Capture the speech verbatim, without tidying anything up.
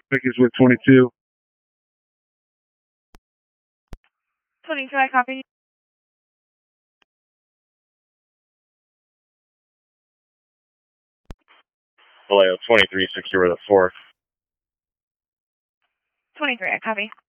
Vicky's with twenty-two. twenty-two, I copy. Vallejo twenty-three, secure the four. twenty-three, I copy.